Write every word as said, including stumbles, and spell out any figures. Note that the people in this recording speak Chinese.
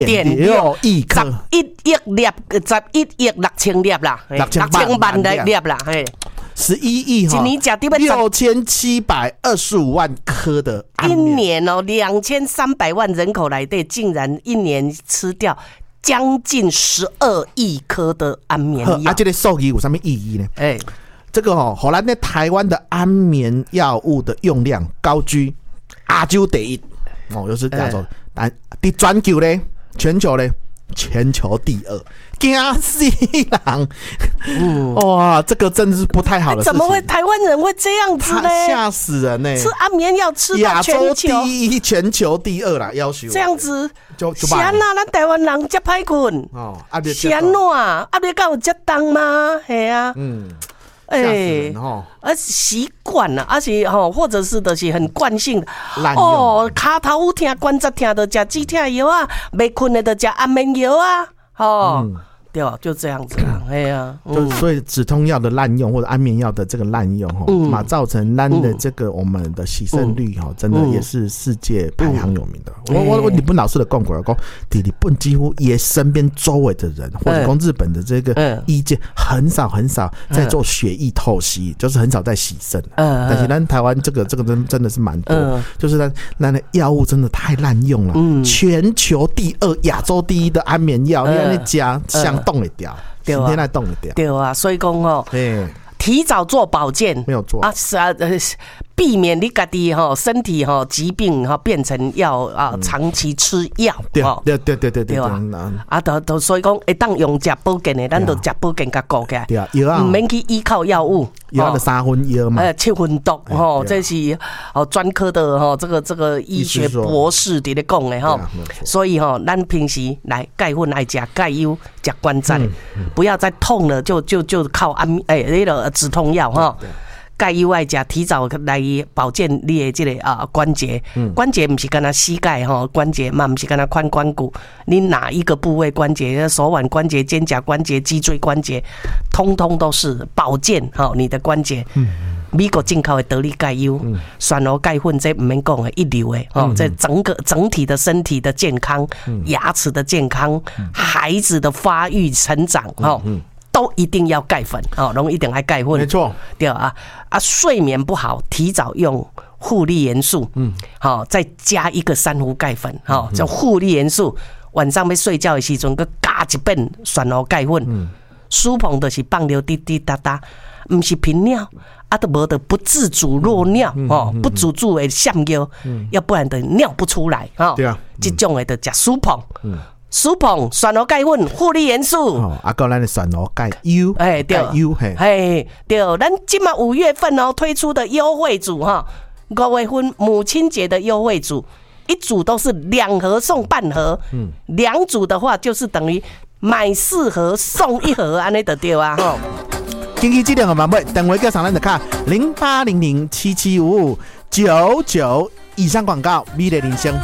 点六亿颗， 十一亿粒，十一亿六千粒啦， 六千万的粒啦，嘿。 十一亿哈，六千七百二十五万颗的安眠， 一年哦，两千三百万人口来对，竟然一年吃掉将近十二亿颗的安眠药。 啊，这个数据有什么意义呢？ 哎， 这个哦，后来呢，台湾的安眠药物的用量高居亚洲第一，哦，又是亚洲，但在全球呢，全球呢，全球第二。惊死人！嗯，哇，这个真的是不太好的事情。 怎么会台湾人会这样子呢？ 吓死人呢、欸！ 吃安眠药吃到全球亚洲第一，全球第二啦，要求这样子， 就就安那咱台湾人才歹困哦，是安怎？啊，你敢有这当吗？系啊，嗯。哎、欸，而习惯了，而且吼，或者是的是很惯性的哦，骹头有痛、关节痛的吃止痛药啊，没困的就吃安眠药啊，哦。嗯对啊，就这样子啦，哎呀， 就所以止痛药的滥用或者安眠药的这个滥用哈，嘛、嗯、造成咱的这个我们的洗肾率哈，真的也是世界排行有名的。嗯、我我我日本老师的讲过，讲日本几乎也身边周围的人，或者讲日本的这个医界很少很少在做血液透析，就是很少在洗肾。嗯，但是咱台湾这个这个真真的是蛮多，嗯、就是咱咱的药物真的太滥用了。嗯，全球第二、亚洲第一的安眠药，你看你加像。动得掉，今天来动得掉， 对啊，所以讲哦，提早做保健没有做啊，是啊，呃，避免你家己哈身体哈疾病哈变成要啊长期吃药， 对对对对对对啊，啊，都都所以讲会当用食保健的，咱就食保健甲顾起来， 对啊，药啊， 唔免去依靠药物， 药的三分药嘛， 呃，七分毒吼，这是哦专科的哈，这个这个医学博士伫咧讲的哈，所以哈，咱平时来钙粉爱食钙优，食关赞，不要再痛了，就就就靠安诶那个。止痛药哈，钙优爱食，提早来保健你的这个啊关节，嗯、关节不是跟他膝盖哈，关节嘛不是跟他髋关骨，你哪一个部位关节，手腕关节、肩胛关节、脊椎关节，通通都是保健哈你的关节。嗯、美国进口的得力钙优、嗯、酸螺钙粉这不免讲的一流的哦，嗯、这整个整体的身体的健康、嗯、牙齿的健康、嗯、孩子的发育成长哈。嗯嗯都一定要钙粉哦，容易一定要钙粉， 没错， 对啊啊，睡眠不好，提早用护理元素，嗯，好、哦，再加一个珊瑚钙粉，好、哦，叫护理元素。晚上要睡觉的时阵，佮加一本酸螺钙粉，嗯，舒膨的是放尿滴滴答答，不是频尿，啊，都无得不自主漏尿、嗯、哦，不自主的上尿，嗯、要不然的尿不出来，哦， 对啊， 这种的就叫舒膨，嗯。舒膨、酸螺钙粉、护理元素， 哦，啊，个咱的酸螺钙优， 哎，对， 优，嘿， 嘿，对，咱今嘛五月份哦推出的优惠组哈，五月份母亲节的优惠组，一组都是两盒送半盒，嗯，两组的话就是等于买四盒送一盒，安尼就对啊，吼。 经济质量的版本，电话叫上咱的卡零八零零七七五五九九以上广告，美丽人生。